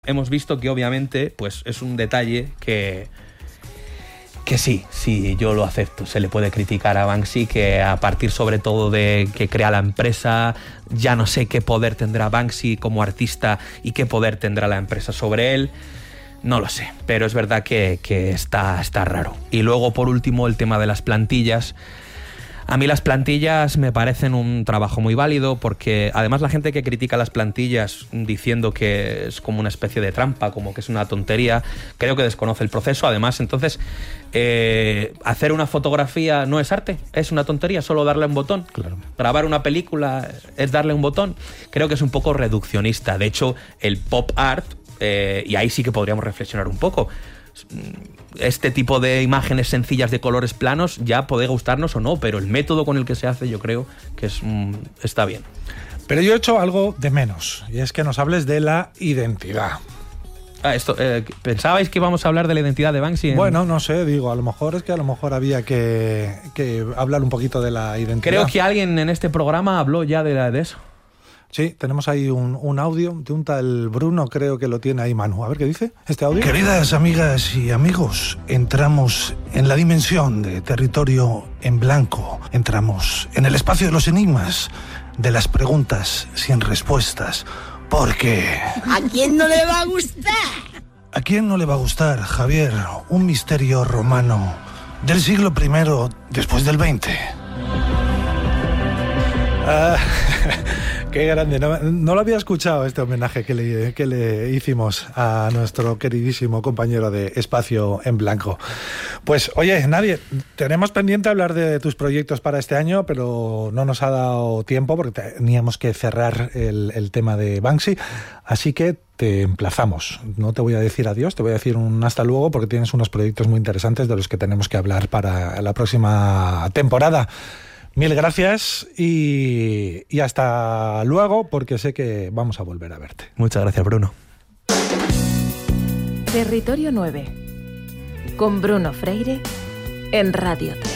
hemos visto que obviamente pues es un detalle que sí, yo lo acepto. Se le puede criticar a Banksy que a partir sobre todo de que crea la empresa, ya no sé qué poder tendrá Banksy como artista y qué poder tendrá la empresa sobre él. No lo sé, pero es verdad que está raro. Y luego, por último, el tema de las plantillas. A mí las plantillas me parecen un trabajo muy válido porque además la gente que critica las plantillas diciendo que es como una especie de trampa, como que es una tontería, creo que desconoce el proceso. Además, entonces, hacer una fotografía no es arte, es una tontería, solo darle un botón. Claro. Grabar una película es darle un botón. Creo que es un poco reduccionista. De hecho, el pop art, y ahí sí que podríamos reflexionar un poco, este tipo de imágenes sencillas de colores planos ya puede gustarnos o no, pero el método con el que se hace yo creo que está bien. Pero yo he hecho algo de menos, y es que nos hables de la identidad. ¿Pensabais que íbamos a hablar de la identidad de Banksy? Bueno, no sé, digo, a lo mejor había que hablar un poquito de la identidad. Creo que alguien en este programa habló ya de eso. Sí, tenemos ahí un audio de un tal Bruno, creo que lo tiene ahí Manu. A ver qué dice este audio. Queridas amigas y amigos, entramos en la dimensión de territorio en blanco. Entramos en el espacio de los enigmas, de las preguntas sin respuestas. Porque... ¿a quién no le va a gustar? ¿A quién no le va a gustar, Javier? Un misterio romano del siglo I después del 20. Qué grande, no lo había escuchado este homenaje que le hicimos a nuestro queridísimo compañero de Espacio en Blanco. Pues oye, Nadie, tenemos pendiente hablar de tus proyectos para este año, pero no nos ha dado tiempo porque teníamos que cerrar el tema de Banksy, así que te emplazamos. No te voy a decir adiós, te voy a decir un hasta luego porque tienes unos proyectos muy interesantes de los que tenemos que hablar para la próxima temporada. Mil gracias y hasta luego, porque sé que vamos a volver a verte. Muchas gracias, Bruno. Territorio 9, con Bruno Freire, en Radio 3.